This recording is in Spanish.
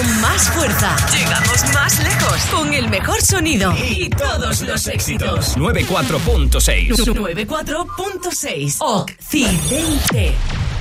con más fuerza. Llegamos más lejos con el mejor sonido y todos los éxitos. 94.6. 94.6 Occidente.